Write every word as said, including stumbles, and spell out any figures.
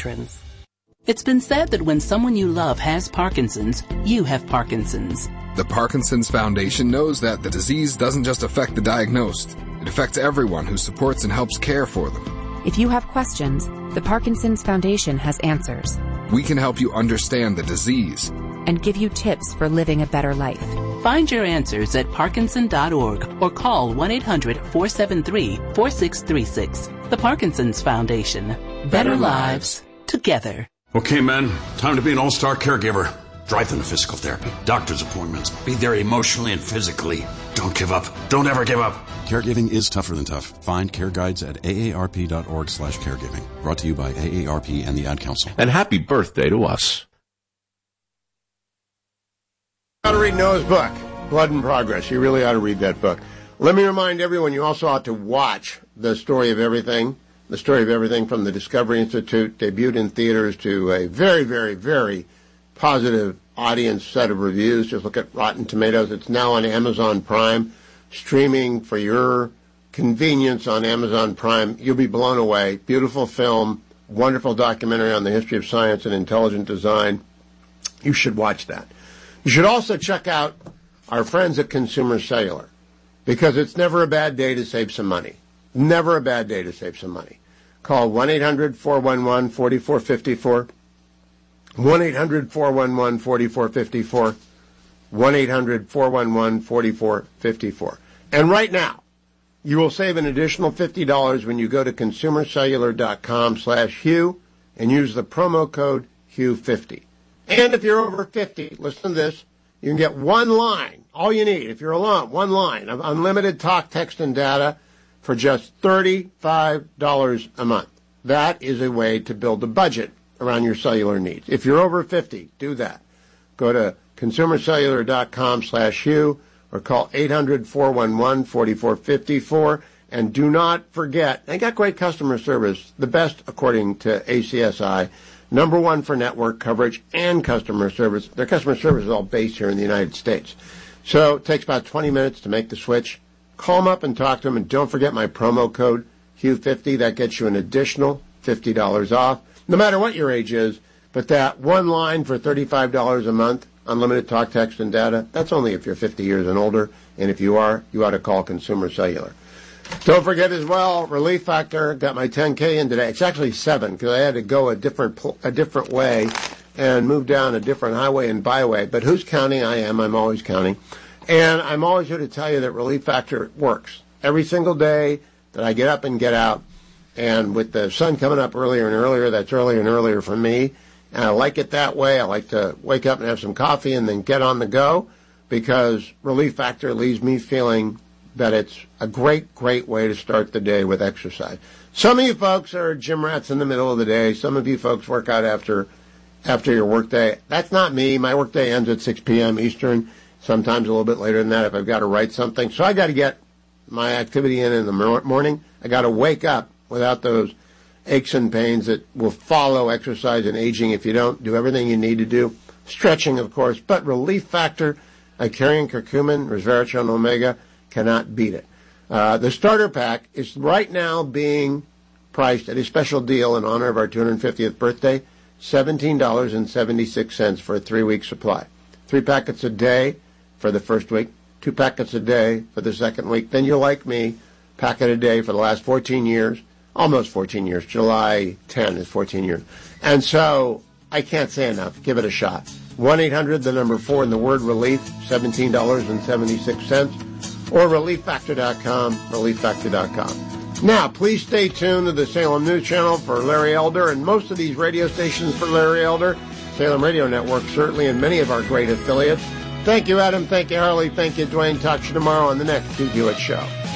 veterans. It's been said that when someone you love has Parkinson's, you have Parkinson's. The Parkinson's Foundation knows that the disease doesn't just affect the diagnosed. It affects everyone who supports and helps care for them. If you have questions, the Parkinson's Foundation has answers. We can help you understand the disease and give you tips for living a better life. Find your answers at Parkinson dot org or call one eight hundred four seven three four six three six. The Parkinson's Foundation. Better, better lives together. Okay, men, time to be an all-star caregiver. Drive them to physical therapy, doctor's appointments. Be there emotionally and physically. Don't give up. Don't ever give up. Caregiving is tougher than tough. Find care guides at A A R P dot org slash caregiving. Brought to you by A A R P and the Ad Council. And happy birthday to us. You ought to read Noah's book, Blood in Progress. You really ought to read that book. Let me remind everyone, you also ought to watch The Story of Everything. The Story of Everything from the Discovery Institute, debuted in theaters to a very, very, very positive audience set of reviews. Just look at Rotten Tomatoes. It's now on Amazon Prime, streaming for your convenience on Amazon Prime. You'll be blown away. Beautiful film, wonderful documentary on the history of science and intelligent design. You should watch that. You should also check out our friends at Consumer Cellular, because it's never a bad day to save some money. Never a bad day to save some money. Call one eight hundred four one one four four five four, one eight hundred four one one four four five four, one eight hundred four one one four four five four. And right now, you will save an additional fifty dollars when you go to consumercellular.com slash Hugh and use the promo code Hugh fifty. And if you're over fifty, listen to this, you can get one line, all you need, if you're alone, one line of unlimited talk, text, and data for just thirty-five dollars a month. That is a way to build a budget around your cellular needs. If you're over fifty, do that. Go to consumercellular.com slash Hugh or call eight hundred four one one four four five four. And do not forget, they got great customer service, the best according to A C S I, number one for network coverage and customer service. Their customer service is all based here in the United States. So it takes about twenty minutes to make the switch. Call them up and talk to them, and don't forget my promo code, Hugh fifty. That gets you an additional fifty dollars off, no matter what your age is. But that one line for thirty-five dollars a month, unlimited talk, text, and data, that's only if you're fifty years and older. And if you are, you ought to call Consumer Cellular. Don't forget as well, Relief Factor, got my ten K in today. It's actually seven, because I had to go a different a different way and move down a different highway and byway. But who's counting? I am. I'm always counting. And I'm always here to tell you that Relief Factor works. Every single day that I get up and get out, and with the sun coming up earlier and earlier, that's earlier and earlier for me. And I like it that way. I like to wake up and have some coffee and then get on the go, because Relief Factor leaves me feeling that it's a great, great way to start the day with exercise. Some of you folks are gym rats in the middle of the day. Some of you folks work out after after your work day. That's not me. My work day ends at six p.m. Eastern, sometimes a little bit later than that if I've got to write something. So I got to get my activity in in the morning. I got to wake up without those aches and pains that will follow exercise and aging if you don't do everything you need to do. Stretching, of course, but Relief Factor, Icarian Curcumin, Resveratrol Omega, cannot beat it. Uh, the starter pack is right now being priced at a special deal in honor of our two hundred fiftieth birthday, seventeen dollars and seventy-six cents for a three-week supply. Three packets a day for the first week, two packets a day for the second week. Then you'll like me, packet a day for the last fourteen years, almost fourteen years. July tenth is fourteen years. And so I can't say enough. Give it a shot. one eight hundred, the number four, and the word relief, seventeen dollars and seventy-six cents. Or relief factor dot com, relief factor dot com. Now, please stay tuned to the Salem News Channel for Larry Elder, and most of these radio stations for Larry Elder, Salem Radio Network, certainly, and many of our great affiliates. Thank you, Adam. Thank you, Harley. Thank you, Dwayne. Talk to you tomorrow on the next Hugh Hewitt Show.